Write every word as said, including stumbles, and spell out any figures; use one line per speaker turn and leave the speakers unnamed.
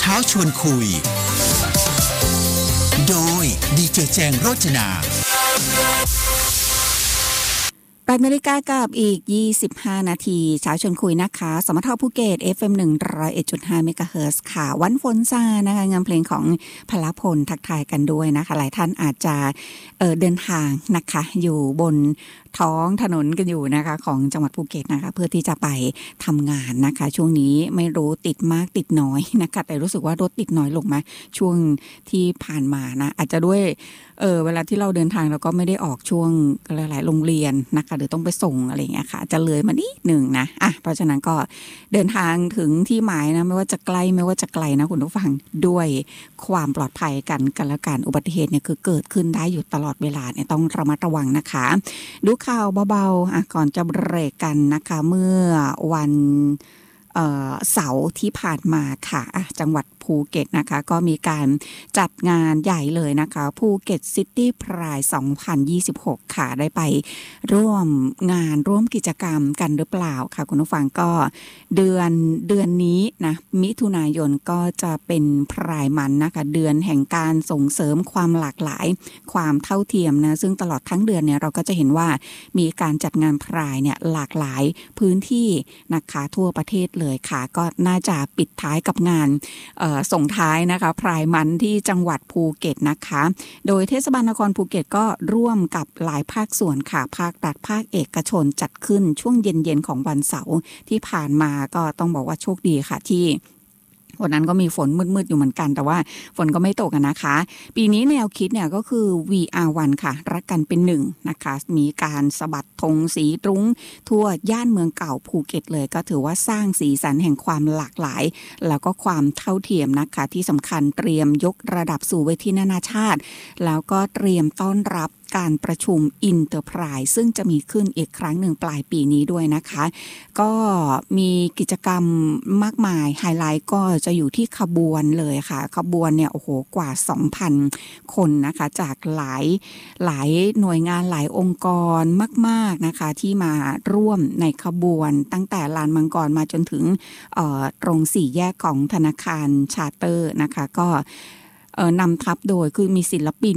ช้าชวนคุยโดยดีเจแจงโรจนา
แปดนาฬิกากับอีกยี่สิบห้านาทีเช้าชวนคุยนะคะสมทภูเก็ต เอฟ เอ็ม หนึ่งร้อยเอ็ดจุดห้า เมกะเฮิรตซ์ค่ะวันฝนซานะคะงานเพลงของพลพลทักทายกันด้วยนะคะหลายท่านอาจจะเอ่อเดินทางนะคะอยู่บนท้องถนนกันอยู่นะคะของจังหวัดภูเก็ตนะคะเพื่อที่จะไปทำงานนะคะช่วงนี้ไม่รู้ติดมากติดน้อยนะคะแต่รู้สึกว่ารถติดน้อยลงไหมช่วงที่ผ่านมานะอาจจะด้วยเออเวลาที่เราเดินทางเราก็ไม่ได้ออกช่วงหลายๆโรงเรียนนะคะหรือต้องไปส่งอะไรอย่างเงี้ยค่ะจะเลยมานิดหนึ่งนะอ่ะเพราะฉะนั้นก็เดินทางถึงที่หมายนะไม่ว่าจะใกล้ไม่ว่าจะไกลนะคุณผู้ฟังด้วยความปลอดภัยกันกันแล้วกันอุบัติเหตุเนี่ยคือเกิดขึ้นได้อยู่ตลอดเวลาเนี่ยต้องระมัดระวังนะคะดูข่าวเบาๆอ่ะก่อนจะเบรกกันนะคะเมื่อวันเอ่อเสาร์ที่ผ่านมาค่ะอ่ะจังหวัดภูเก็ตนะคะก็มีการจัดงานใหญ่เลยนะคะภูเก็ตซิตี้ไพร์สองพันยี่สิบหกค่ะได้ไปร่วมงานร่วมกิจกรรมกันหรือเปล่าค่ะคุณผู้ฟังก็เดือนเดือนนี้นะมิถุนายนก็จะเป็นไพร์มันนะคะเดือนแห่งการส่งเสริมความหลากหลายความเท่าเทียมนะซึ่งตลอดทั้งเดือนเนี่ยเราก็จะเห็นว่ามีการจัดงานไพร์เนี่ยหลากหลายพื้นที่นะคะทั่วประเทศเลยค่ะก็น่าจะปิดท้ายกับงานเอ่อส่งท้ายนะคะไพร์มันที่จังหวัดภูเก็ตนะคะโดยเทศบาลนครภูเก็ตก็ร่วมกับหลายภาคส่วนค่ะภาครัฐภาคเอกชนจัดขึ้นช่วงเย็นๆของวันเสาร์ที่ผ่านมาก็ต้องบอกว่าโชคดีค่ะที่วันนั้นก็มีฝนมืดๆอยู่เหมือนกันแต่ว่าฝนก็ไม่ตกนะคะปีนี้แนวคิดเนี่ยก็คือ วี อาร์ วัน ค่ะรักกันเป็นหนึ่งนะคะมีการสะบัดธงสีตรุ้งทั่วย่านเมืองเก่าภูเก็ตเลยก็ถือว่าสร้างสีสันแห่งความหลากหลายแล้วก็ความเท่าเทียมนะคะที่สำคัญเตรียมยกระดับสู่เวทีนานาชาติแล้วก็เตรียมต้อนรับการประชุม Enterprise ซึ่งจะมีขึ้นอีกครั้งหนึ่งปลายปีนี้ด้วยนะคะก็มีกิจกรรมมากมายไฮไลท์ก็จะอยู่ที่ขบวนเลยค่ะขบวนเนี่ยโอ้โหกว่า สองพัน คนนะคะจากหลายหลายหน่วยงานหลายองค์กรมากๆนะคะที่มาร่วมในขบวนตั้งแต่ลานมังกรมาจนถึงตรงสี่แยกของธนาคารชาร์เตอร์นะคะก็เอ่อนำทัพโดยคือมีศิลปิน